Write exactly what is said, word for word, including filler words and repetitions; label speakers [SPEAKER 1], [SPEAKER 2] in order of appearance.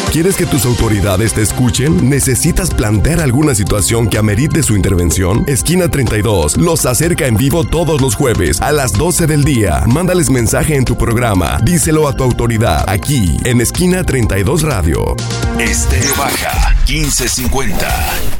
[SPEAKER 1] ¿Quieres que tus autoridades te escuchen? ¿Necesitas plantear alguna situación que amerite su intervención? Esquina treinta y dos los acerca en vivo todos los jueves a las doce del día. Mándales mensaje en tu programa. Díselo a tu autoridad aquí en Esquina treinta y dos Radio.
[SPEAKER 2] Estéreo Baja quince cincuenta.